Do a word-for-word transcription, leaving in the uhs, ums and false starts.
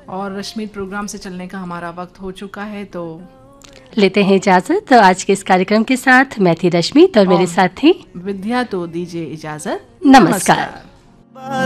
और रश्मि प्रोग्राम से चलने का हमारा वक्त हो चुका है, तो लेते हैं इजाजत। तो आज के इस कार्यक्रम के साथ मैं थी रश्मि, तो मेरे साथ थी विद्या। तो दीजिए इजाजत। नमस्कार।